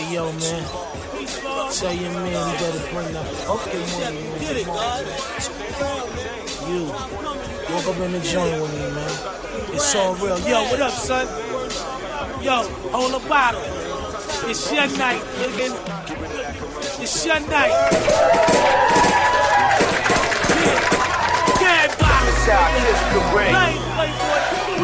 Hey, yo, man. Tell your man you better bring the fucking money. Get it, God. You. Walk up in the joint with me, man. It's all real. Yo, what up, son? Yo, hold a bottle. It's your night, nigga. It's your night. Yeah, bottle. Kiss the ring. Playboy.